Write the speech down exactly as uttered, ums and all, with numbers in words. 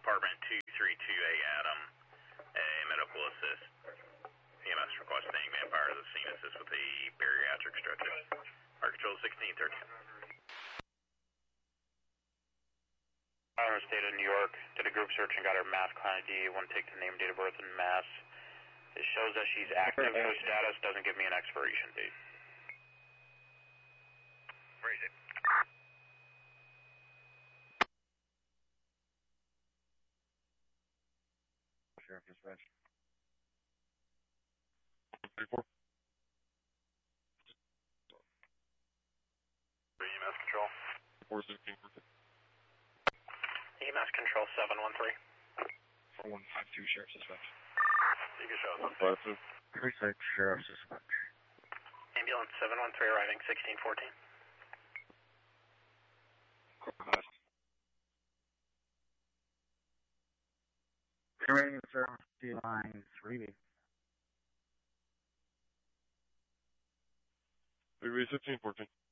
Department two three two A Adam, a medical assist. E M S requesting Vampire to the scene, assist with the bariatric stretcher. Our control sixteen thirteen. Island State of New York did a group search and got her mass client I D. Want to take the name, date of birth, and mass. It shows that she's active. Her status doesn't give me an expiration date. Where is it? Sheriff Dispatch. thirty-four. E M S Control. four sixteen. E M S Control seven one three. four one five two, Sheriff Dispatch. You can show us. five two. Precinct Sheriff Dispatch. Ambulance seven one three arriving sixteen fourteen. Radio service to line three B. three B sixteen fourteen.